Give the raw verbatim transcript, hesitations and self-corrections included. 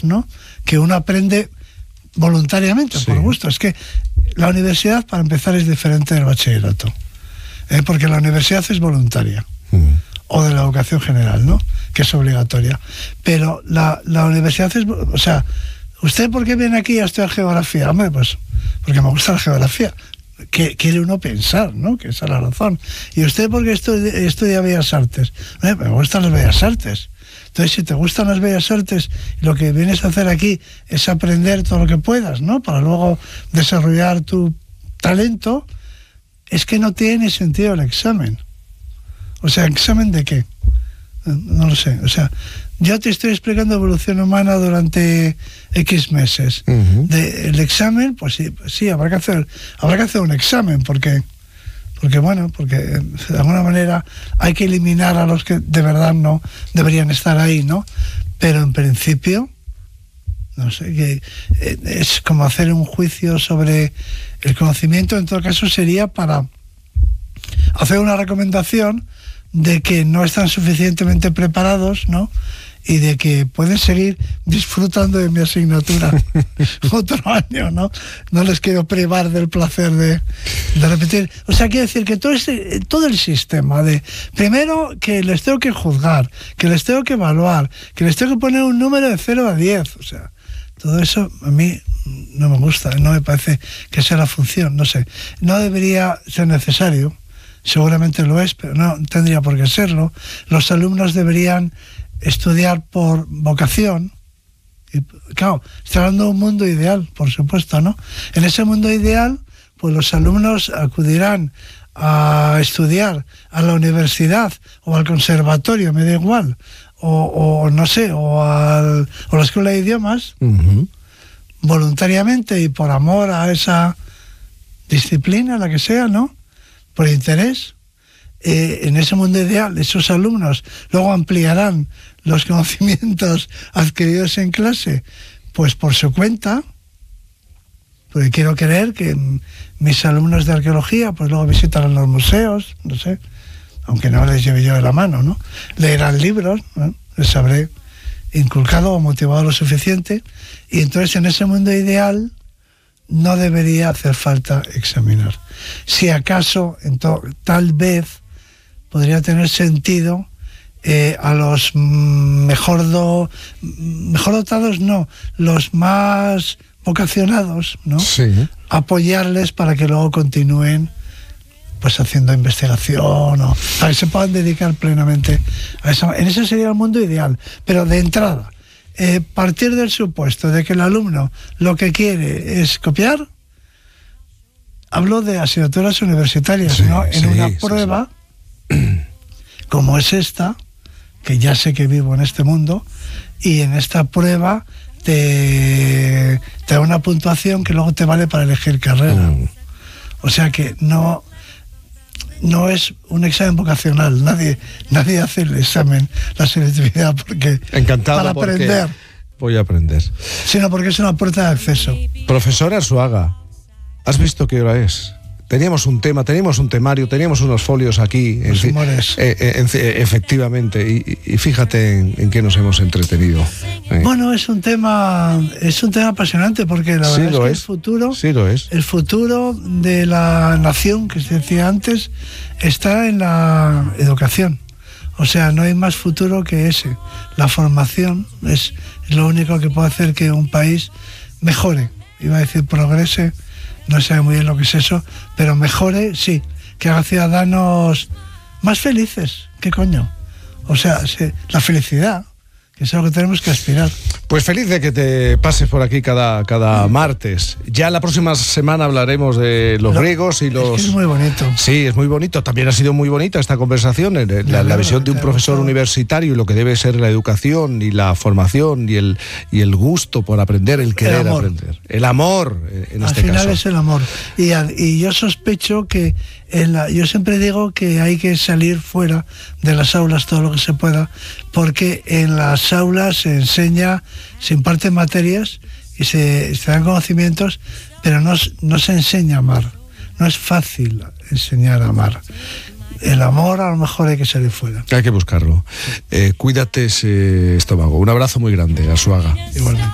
¿no? Que uno aprende voluntariamente, sí, por gusto. Es que la universidad, para empezar, es diferente del bachillerato, ¿eh? Porque la universidad es voluntaria, mm. o de la educación general, ¿no? Que es obligatoria. Pero la, la universidad es, o sea, ¿usted por qué viene aquí a estudiar geografía? Hombre, pues porque me gusta la geografía. Que quiere uno pensar, ¿no? Que esa es la razón. ¿Y usted por qué estudia, estudia Bellas Artes? Eh, me gustan las Bellas Artes. Entonces, si te gustan las Bellas Artes, lo que vienes a hacer aquí es aprender todo lo que puedas, ¿no? Para luego desarrollar tu talento, es que no tiene sentido el examen. O sea, ¿examen de qué? No lo sé. O sea, yo te estoy explicando evolución humana durante X meses. Uh-huh. De, el examen, pues sí, pues sí, habrá que hacer, habrá que hacer un examen, porque, porque bueno, porque de alguna manera hay que eliminar a los que de verdad no deberían estar ahí, ¿no? Pero en principio, no sé, que es como hacer un juicio sobre el conocimiento. En todo caso, sería para hacer una recomendación de que no están suficientemente preparados, ¿no? Y de que pueden seguir disfrutando de mi asignatura otro año, ¿no? No les quiero privar del placer de, de repetir. O sea, quiero decir que todo, este, todo el sistema de, primero, que les tengo que juzgar, que les tengo que evaluar, que les tengo que poner un número de cero a diez, o sea, todo eso a mí no me gusta, no me parece que sea la función, no sé. No debería ser necesario. Seguramente lo es, pero no tendría por qué serlo. Los alumnos deberían estudiar por vocación. Y, claro, estoy hablando de un mundo ideal, por supuesto, ¿no? En ese mundo ideal, pues los alumnos acudirán a estudiar a la universidad o al conservatorio, me da igual, o, o no sé, o, al, o a la escuela de idiomas, uh-huh, voluntariamente y por amor a esa disciplina, la que sea, ¿no? Por interés. Eh, en ese mundo ideal, esos alumnos luego ampliarán los conocimientos adquiridos en clase, pues por su cuenta, porque quiero creer que mis alumnos de arqueología pues luego visitarán los museos, no sé, aunque no les lleve yo de la mano, ¿no? Leerán libros, ¿no? Les habré inculcado o motivado lo suficiente, y entonces en ese mundo ideal no debería hacer falta examinar. Si acaso, entonces, tal vez podría tener sentido eh, a los mejor, do, mejor dotados, no, los más vocacionados, ¿no? Sí. Apoyarles para que luego continúen pues haciendo investigación, o para que se puedan dedicar plenamente a eso. En ese sería el mundo ideal, pero de entrada, Eh, partir del supuesto de que el alumno lo que quiere es copiar. Hablo de asignaturas universitarias, sí, ¿no? En sí, una prueba sí, sí. como es esta, que ya sé que vivo en este mundo, y en esta prueba te, te da una puntuación que luego te vale para elegir carrera. Mm. O sea que no... no es un examen vocacional, nadie nadie hace el examen, la selectividad, porque encantado para aprender, voy a aprender, sino porque es una puerta de acceso. Profesor Arzuaga, ¿has visto qué hora es? Teníamos un tema, teníamos un temario, teníamos unos folios aquí, Los en, humores. Eh, eh, en, efectivamente, y, y fíjate en, en qué nos hemos entretenido. Eh. Bueno, es un tema, es un tema apasionante, porque la sí verdad es que es. el futuro, sí lo es. el futuro de la nación, que se decía antes, está en la educación. O sea, no hay más futuro que ese. La formación es lo único que puede hacer que un país mejore. Iba a decir progrese, no sé muy bien lo que es eso, pero mejore, sí, que haga ciudadanos más felices. ¿Qué coño? O sea, sí, la felicidad, que es algo que tenemos que aspirar. Pues feliz de que te pases por aquí cada, cada martes. Ya la próxima semana hablaremos de los lo, griegos y los... Es que es muy bonito. Sí, es muy bonito. También ha sido muy bonita esta conversación, la, la, la visión de un profesor universitario y lo que debe ser la educación y la formación y el, y el gusto por aprender, el querer el aprender. El amor, en Al este final caso. es el amor. Y, y yo sospecho que en la, yo siempre digo que hay que salir fuera de las aulas todo lo que se pueda, porque en las aulas se enseña, se imparten materias y se, se dan conocimientos, pero no, no se enseña a amar. No es fácil enseñar a amar. El amor a lo mejor hay que salir fuera. Hay que buscarlo. Eh, cuídate ese estómago. Un abrazo muy grande, Arzuaga. Igualmente.